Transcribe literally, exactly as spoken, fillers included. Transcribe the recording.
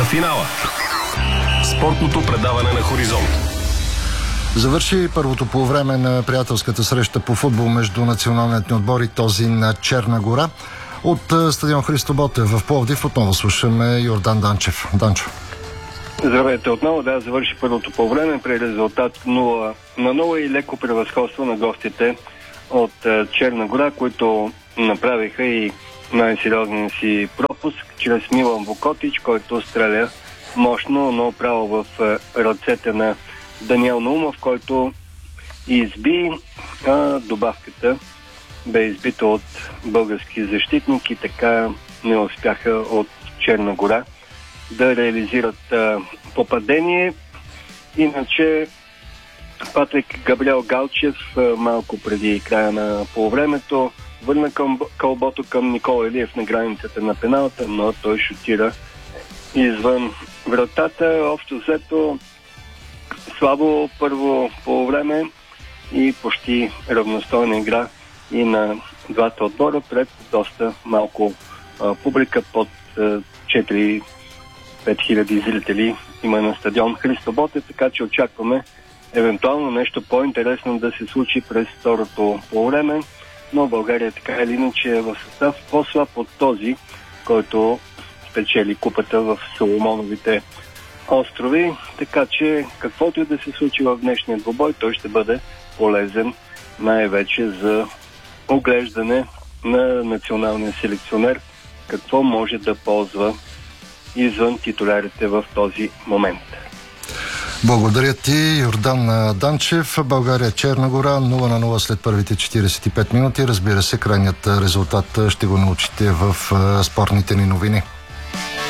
финала. Спортното предаване на Хоризонт. Завърши първото полувреме на приятелската среща по футбол между националният ни отбор и този на Черна гора. От стадион Христо Ботев в Пловдив отново слушаме Йордан Данчев. Данчо. Здравейте отново. Да, завърши първото полувреме при резултат нула на нула и леко превъзходство на гостите от Черна гора, които направиха и най-сериозния си пропуск чрез Милан Вукотич, който стреля мощно, но право в ръцете на Даниел Наумов, който изби, а добавката бе избита от български защитник и така не успяха от Черна гора да реализират а, попадение. Иначе Патрик Габриел Галчев а, малко преди края на полувремето върна към кълбото към Никола Илиев на границата на пеналта, но той шутира извън вратата. Общо взето слабо първо полувреме и почти равностойна игра и на двата отбора пред доста малко а, публика, под четири-пет хиляди зрители има на стадион Христо Ботев, така че очакваме евентуално нещо по-интересно да се случи през второто полувреме, но България така или иначе е в състав по-слаб от този, който спечели купата в Соломоновите острови, така че каквото и да се случи в днешния двубой, той ще бъде полезен най-вече за оглеждане на националния селекционер, какво може да ползва извън титулярите в този момент. Благодаря ти, Йордан Данчев. България Черна гора нула на нула след първите четиридесет и пет минути. Разбира се, крайният резултат ще го научите в спортните ни новини.